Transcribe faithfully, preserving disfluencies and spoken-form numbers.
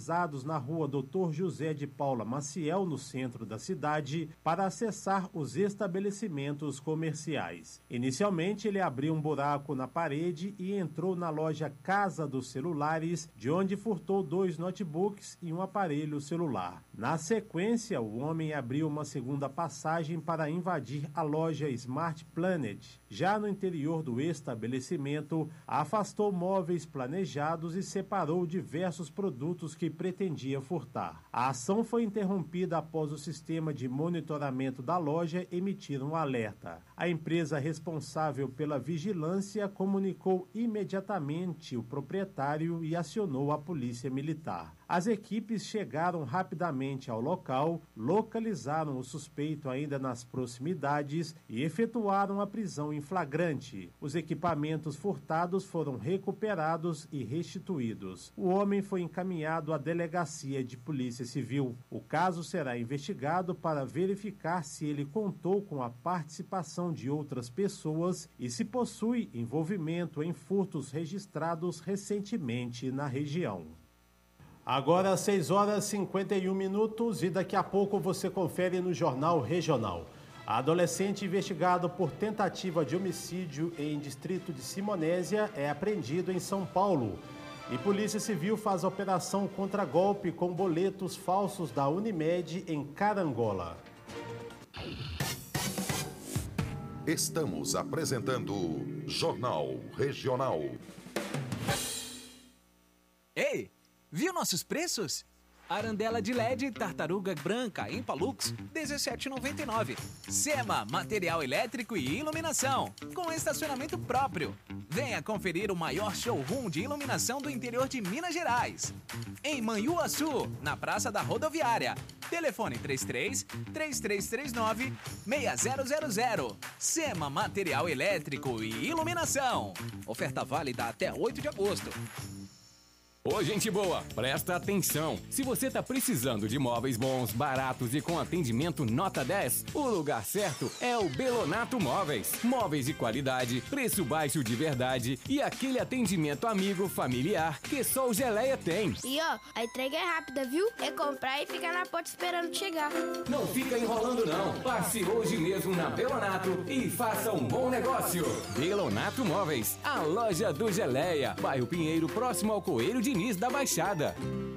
localizados na rua doutor José de Paula Maciel, no centro da cidade, para acessar os estabelecimentos comerciais. Inicialmente, ele abriu um buraco na parede e entrou na loja Casa dos Celulares, de onde furtou dois notebooks e um aparelho celular. Na sequência, o homem abriu uma segunda passagem para invadir a loja Smart Planet. Já no interior do estabelecimento, afastou móveis planejados e separou diversos produtos que pretendia furtar. A ação foi interrompida após o sistema de monitoramento da loja emitir um alerta. A empresa responsável pela vigilância comunicou imediatamente o proprietário e acionou a polícia militar. As equipes chegaram rapidamente ao local, localizaram o suspeito ainda nas proximidades e efetuaram a prisão em flagrante. Os equipamentos furtados foram recuperados e restituídos. O homem foi encaminhado à delegacia de polícia civil. O caso será investigado para verificar se ele contou com a participação de outras pessoas e se possui envolvimento em furtos registrados recentemente na região. Agora, seis horas e cinquenta e um minutos e daqui a pouco você confere no Jornal Regional. Adolescente investigado por tentativa de homicídio em distrito de Simonésia é apreendido em São Paulo. E Polícia Civil faz operação contra golpe com boletos falsos da Unimed em Carangola. Estamos apresentando Jornal Regional. Ei! Viu nossos preços? Arandela de L E D Tartaruga Branca em Palux, dezessete reais e noventa e nove centavos. Sema, material elétrico e iluminação, com estacionamento próprio. Venha conferir o maior showroom de iluminação do interior de Minas Gerais. Em Manhuaçu, na Praça da Rodoviária. Telefone três três, três três três nove, seis zero zero zero. Sema, material elétrico e iluminação. Oferta válida até oito de agosto. Ô, gente boa, presta atenção. Se você tá precisando de móveis bons, baratos e com atendimento nota dez, o lugar certo é o Belonato Móveis. Móveis de qualidade, preço baixo de verdade e aquele atendimento amigo, familiar que só o Geleia tem. E ó, a entrega é rápida, viu? É comprar e ficar na porta esperando chegar. Não fica enrolando não. Passe hoje mesmo na Belonato e faça um bom negócio. Belonato Móveis, a loja do Geleia, bairro Pinheiro, próximo ao Coelho de Diniz da Baixada.